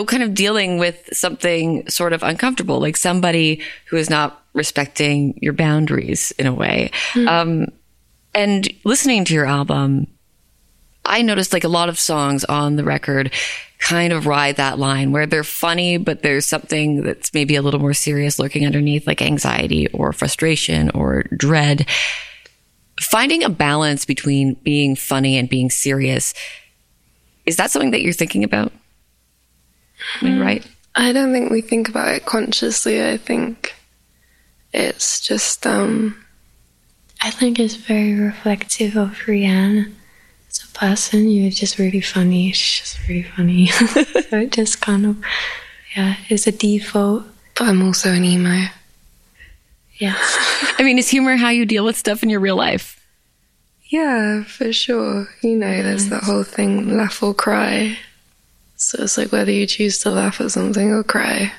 kind of dealing with something sort of uncomfortable, like somebody who is not respecting your boundaries in a way. And listening to your album, I noticed like a lot of songs on the record kind of ride that line where they're funny, but there's something that's maybe a little more serious lurking underneath, like anxiety or frustration or dread. Finding a balance between being funny and being serious, is that something that you're thinking about? Right? I don't think we think about it consciously. I think it's just, I think it's very reflective of Rianne. As a person, you're just really funny. She's just really funny. So it just kind of, it's a default. But I'm also an emo. Yeah. I mean, is humor how you deal with stuff in your real life? Yeah, for sure. There's that whole thing, laugh or cry. So it's like whether you choose to laugh at something or cry.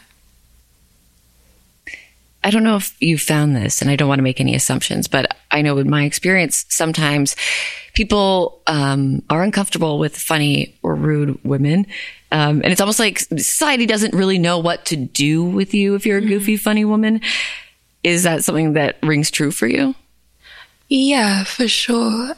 I don't know if you found this, and I don't want to make any assumptions, but I know in my experience, sometimes people are uncomfortable with funny or rude women. And it's almost like society doesn't really know what to do with you if you're a goofy, funny woman. Is that something that rings true for you? Yeah, for sure.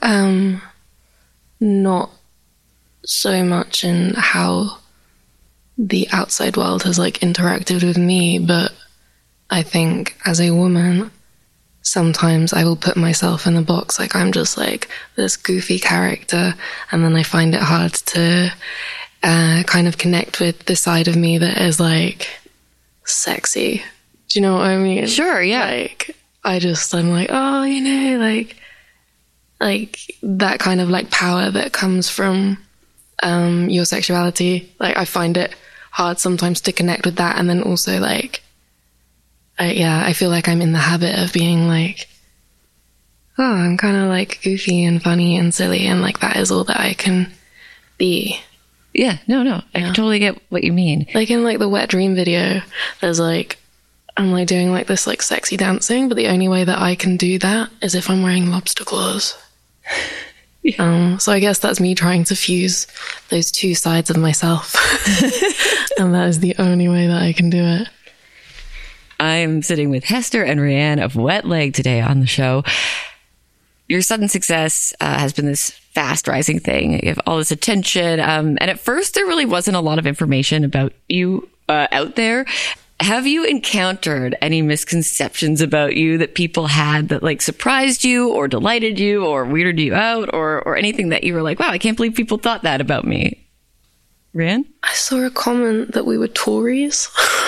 Not so much in how the outside world has like interacted with me, but I think as a woman, sometimes I will put myself in a box, like I'm just like this goofy character, and then I find it hard to kind of connect with the side of me that is like sexy. Do you know what I mean? Sure, yeah. Like I'm like, oh, like that kind of like power that comes from your sexuality. Like I find it hard sometimes to connect with that, and then also like I feel like I'm in the habit of being like, oh, I'm kind of like goofy and funny and silly, and like that is all that I can be. Yeah, no, I totally get what you mean. Like in like the Wet Dream video, there's like, I'm like doing like this like sexy dancing, but the only way that I can do that is if I'm wearing lobster claws. Yeah. So I guess that's me trying to fuse those two sides of myself. And that is the only way that I can do it. I'm sitting with Hester and Rianne of Wet Leg today on the show. Your sudden success has been this fast rising thing. You have all this attention. And at first, there really wasn't a lot of information about you out there. Have you encountered any misconceptions about you that people had that like surprised you or delighted you or weirded you out or anything that you were like, wow, I can't believe people thought that about me? Rianne? I saw a comment that we were Tories.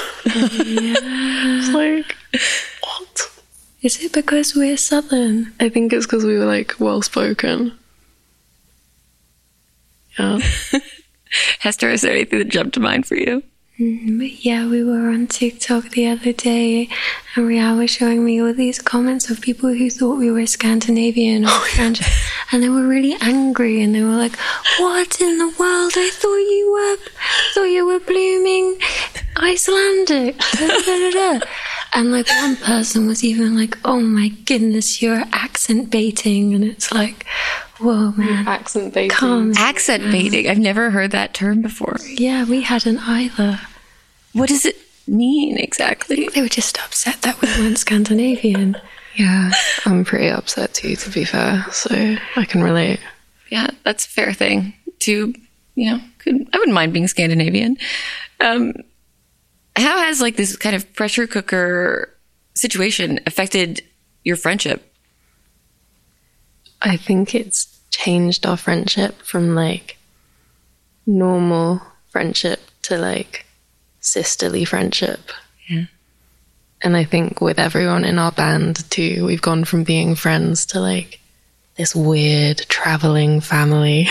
It's like, what? Is it because we're Southern? I think it's because we were like well-spoken. Yeah. Hester, is there anything that jumped to mind for you? Yeah, we were on TikTok the other day, and Rianne was showing me all these comments of people who thought we were Scandinavian or French, and they were really angry, and they were like, "What in the world? I thought you were blooming Icelandic." And like one person was even like, "Oh my goodness, you're accent baiting," and it's like, whoa, man. Accent baiting. Accent baiting. I've never heard that term before. Yeah, we hadn't either. What does it mean exactly? They were just upset that we weren't Scandinavian. Yeah, I'm pretty upset too, to be fair, so I can relate. Yeah, that's a fair thing to, I wouldn't mind being Scandinavian. How has like this kind of pressure cooker situation affected your friendship? I think it's changed our friendship from like normal friendship to like sisterly friendship. Yeah. And I think with everyone in our band too, we've gone from being friends to like this weird traveling family.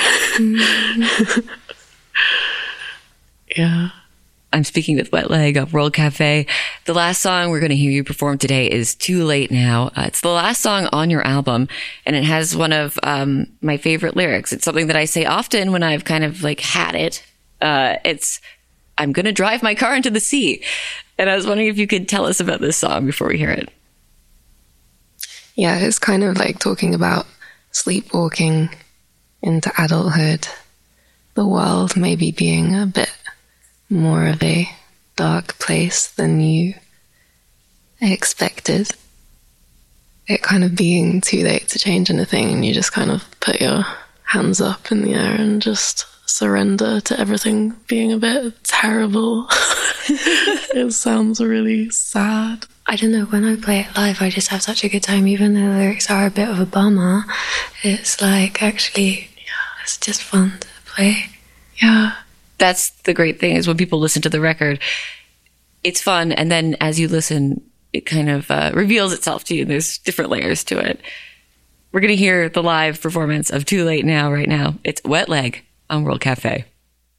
Yeah. I'm speaking with Wet Leg of World Cafe. The last song we're going to hear you perform today is Too Late Now. It's the last song on your album, and it has one of my favorite lyrics. It's something that I say often when I've kind of like had it. It's, I'm going to drive my car into the sea. And I was wondering if you could tell us about this song before we hear it. Yeah, it's kind of like talking about sleepwalking into adulthood. The world maybe being a bit more of a dark place than you expected. It kind of being too late to change anything, and you just kind of put your hands up in the air and just surrender to everything being a bit terrible. It sounds really sad. I don't know, when I play it live, I just have such a good time, even though the lyrics are a bit of a bummer. It's like, actually, it's just fun to play. Yeah. That's the great thing, is when people listen to the record, it's fun, and then as you listen, it kind of reveals itself to you. There's different layers to it. We're going to hear the live performance of Too Late Now right now. It's Wet Leg on World Cafe.